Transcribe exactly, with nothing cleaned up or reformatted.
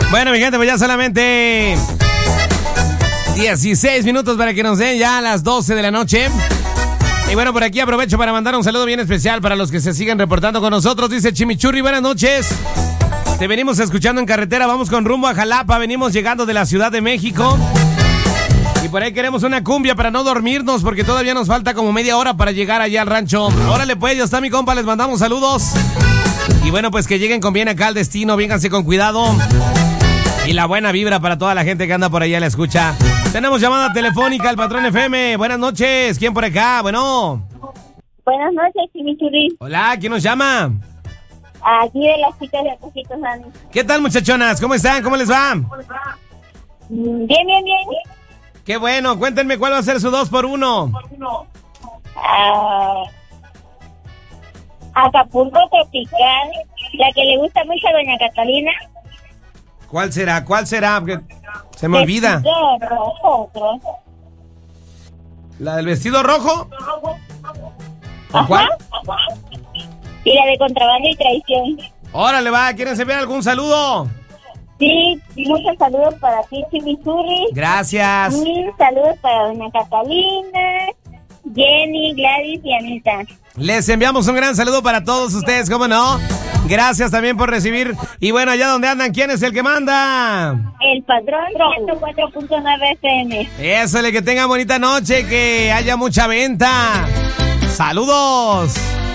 Bueno, mi gente, pues ya solamente dieciséis minutos para que nos den ya a las doce de la noche. Y bueno, por aquí aprovecho para mandar un saludo bien especial para los que se siguen reportando con nosotros. Dice Chimichurri, buenas noches. Te venimos escuchando en carretera, vamos con rumbo a Jalapa, venimos llegando de la Ciudad de México. Y por ahí queremos una cumbia para no dormirnos, porque todavía nos falta como media hora para llegar allá al rancho. Órale pues, ya está mi compa, les mandamos saludos. Y bueno, pues que lleguen con bien acá al destino, vénganse con cuidado. Y la buena vibra para toda la gente que anda por allá a la escucha. Tenemos llamada telefónica al Patrón F M. Buenas noches, ¿quién por acá? Bueno. Buenas noches, Chimichurri. Hola, ¿quién nos llama? Aquí de las chicas de Acojitos Dani. ¿Qué tal, muchachonas? ¿Cómo están? ¿Cómo les va? Bien, bien, bien. Qué bueno, cuéntenme cuál va a ser su dos por uno. Ah, Acapulco Tropical, la que le gusta mucho a doña Catalina. ¿Cuál será? ¿Cuál será? Porque se me olvida. Rojo, rojo. ¿La del vestido rojo? Ajá. ¿Cuál? Y la de contrabando y traición. Órale, va, ¿quieren enviar algún saludo? Sí, muchos saludos para ti, Chimichurri. Gracias. Y saludos para doña Catalina, Jenny, Gladys y Anita. Les enviamos un gran saludo para todos ustedes, ¿cómo no? Gracias también por recibir. Y bueno, allá donde andan, ¿quién es el que manda? El Patrón ciento cuatro punto nueve F M. Eso, le que tengan bonita noche, que haya mucha venta. ¡Saludos!